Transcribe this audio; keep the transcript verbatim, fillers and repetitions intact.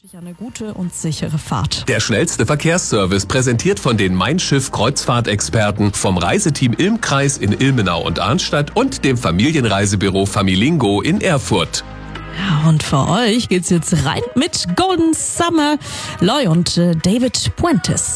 Eine gute und sichere Fahrt. Der schnellste Verkehrsservice, präsentiert von den Mein Schiff Kreuzfahrtexperten vom Reiseteam Ilmkreis in Ilmenau und Arnstadt und dem Familienreisebüro Familingo in Erfurt. Ja, und für euch geht's jetzt rein mit Golden Summer, Loy und äh, David Puentes.